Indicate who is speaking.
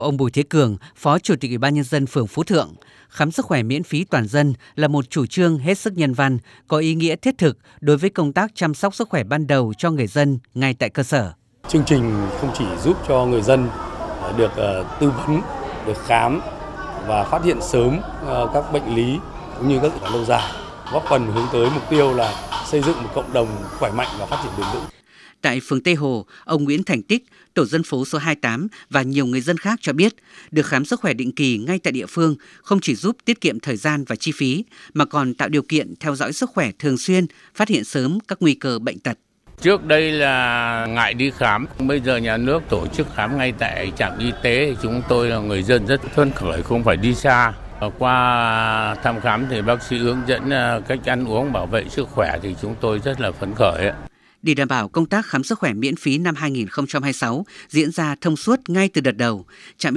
Speaker 1: Ông Bùi Thế Cường, Phó Chủ tịch Ủy ban Nhân dân phường Phú Thượng, khám sức khỏe miễn phí toàn dân là một chủ trương hết sức nhân văn, có ý nghĩa thiết thực đối với công tác chăm sóc sức khỏe ban đầu cho người dân ngay tại cơ sở.
Speaker 2: Chương trình không chỉ giúp cho người dân được tư vấn, được khám và phát hiện sớm các bệnh lý cũng như các lâu dài, góp phần hướng tới mục tiêu là xây dựng một cộng đồng khỏe mạnh và phát triển bền vững.
Speaker 1: Tại phường Tây Hồ, ông Nguyễn Thành Tích, tổ dân phố số 28 và nhiều người dân khác cho biết, được khám sức khỏe định kỳ ngay tại địa phương không chỉ giúp tiết kiệm thời gian và chi phí, mà còn tạo điều kiện theo dõi sức khỏe thường xuyên, phát hiện sớm các nguy cơ bệnh tật.
Speaker 3: Trước đây là ngại đi khám, bây giờ nhà nước tổ chức khám ngay tại trạm y tế, chúng tôi là người dân rất phấn khởi, không phải đi xa. Qua thăm khám thì bác sĩ hướng dẫn cách ăn uống, bảo vệ sức khỏe thì chúng tôi rất là phấn khởi.
Speaker 1: Để đảm bảo công tác khám sức khỏe miễn phí năm 2026 diễn ra thông suốt ngay từ đợt đầu, trạm